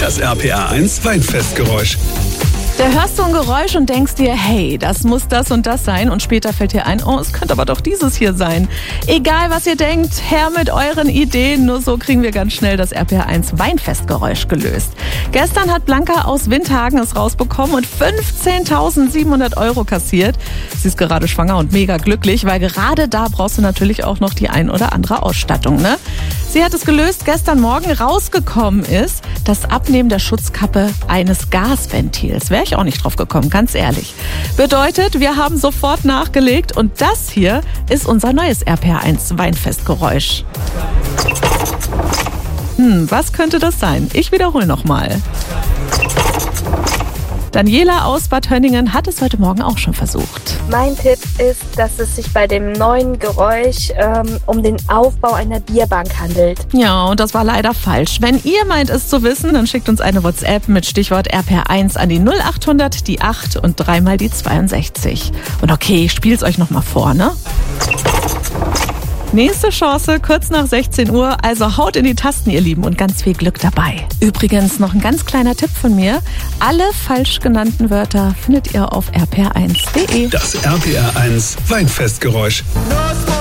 Das RPR1 Weinfestgeräusch. Da hörst du ein Geräusch und denkst dir, hey, das muss das und das sein. Und später fällt dir ein, oh, es könnte aber doch dieses hier sein. Egal, was ihr denkt, her mit euren Ideen. Nur so kriegen wir ganz schnell das RPR1 Weinfestgeräusch gelöst. Gestern hat Blanca aus Windhagen es rausbekommen und 15.700 € kassiert. Sie ist gerade schwanger und mega glücklich, weil gerade da brauchst du natürlich auch noch die ein oder andere Ausstattung, ne? Sie hat es gelöst, gestern Morgen rausgekommen ist das Abnehmen der Schutzkappe eines Gasventils. Wäre ich auch nicht drauf gekommen, ganz ehrlich. Bedeutet, wir haben sofort nachgelegt und das hier ist unser neues RPR1 Weinfestgeräusch. Was könnte das sein? Ich wiederhole nochmal. Daniela aus Bad Hönningen hat es heute Morgen auch schon versucht. Mein Tipp ist, dass es sich bei dem neuen Geräusch um den Aufbau einer Bierbank handelt. Ja, und das war leider falsch. Wenn ihr meint, es zu wissen, dann schickt uns eine WhatsApp mit Stichwort RPR1 an die 0800, die 8 und 3 mal die 62. Und okay, ich spiel's euch nochmal vor, ne? Nächste Chance, kurz nach 16 Uhr, also haut in die Tasten, ihr Lieben, und ganz viel Glück dabei. Übrigens noch ein ganz kleiner Tipp von mir. Alle falsch genannten Wörter findet ihr auf rpr1.de. Das RPR1 Weinfestgeräusch.